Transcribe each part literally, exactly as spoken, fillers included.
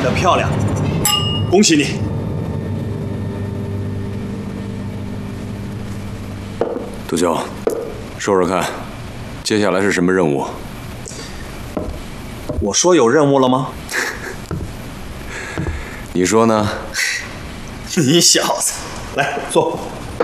得漂亮，恭喜你！ 杜兄，说说看，接下来是什么任务？ 我说有任务了吗？ 你说呢？ 你小子，来坐。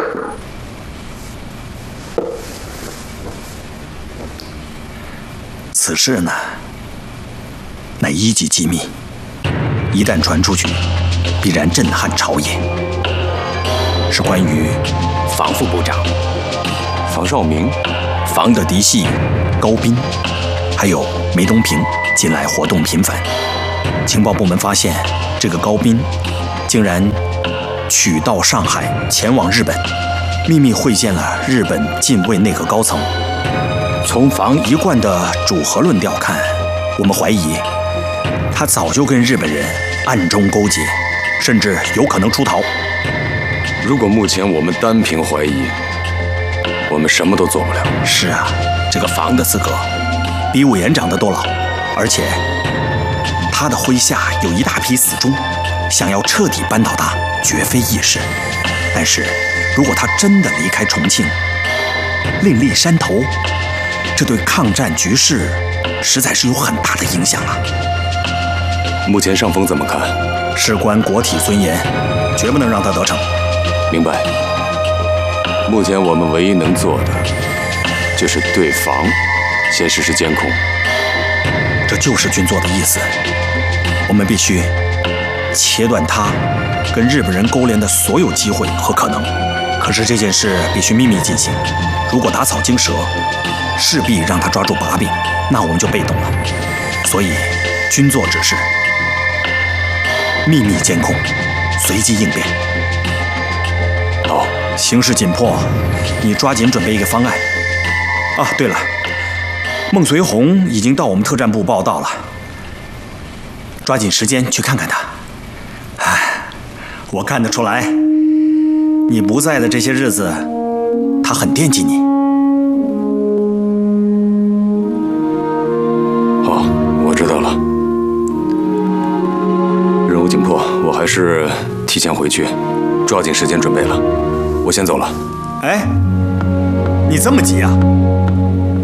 此事呢，乃一级机密，一旦传出去，必然震撼朝野。是关于房副部长房少明、 房的嫡系高斌，还有梅东平近来活动频繁。情报部门发现，这个高斌竟然取道上海，前往日本，秘密会见了日本近卫内阁高层。从房一贯的主和论调看，我们怀疑他早就跟日本人暗中勾结，甚至有可能出逃。 如果目前我们单凭怀疑，我们什么都做不了。 是啊，这个房的资格比委员长的都老，而且他的麾下有一大批死忠，想要彻底扳倒他绝非易事。但是如果他真的离开重庆，另立山头，这对抗战局势实在是有很大的影响啊！ 目前上峰怎么看？ 事关国体尊严，绝不能让他得逞。 明白。目前我们唯一能做的，就是对房先实施监控。 这就是军座的意思。我们必须切断他跟日本人勾连的所有机会和可能。可是这件事必须秘密进行，如果打草惊蛇，势必让他抓住把柄，那我们就被动了。所以，军座指示：秘密监控，随机应变。 好， 形势紧迫，你抓紧准备一个方案。啊，对了，孟随红已经到我们特战部报道了，抓紧时间去看看他。唉，我看得出来，你不在的这些日子，他很惦记你。 好，我知道了。任务紧迫，我还是提前回去，抓紧时间准备了。我先走了。 哎，你这么急啊？